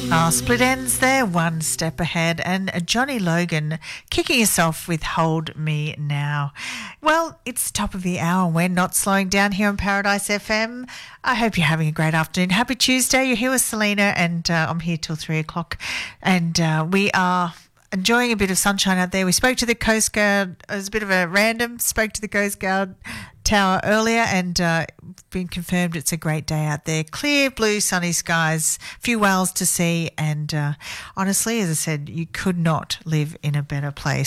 Split Ends there, one step ahead, and Johnny Logan kicking us off with Hold Me Now. Well, it's top of the hour and we're not slowing down here on Paradise FM. I hope you're having a great afternoon. Happy Tuesday. You're here with Selena and I'm here till 3 o'clock and we are enjoying a bit of sunshine out there. We spoke to the Coast Guard. It was a bit of a random. Spoke to the Coast Guard tower earlier and been confirmed it's a great day out there. Clear blue sunny skies, a few whales to see and honestly, as I said, you could not live in a better place.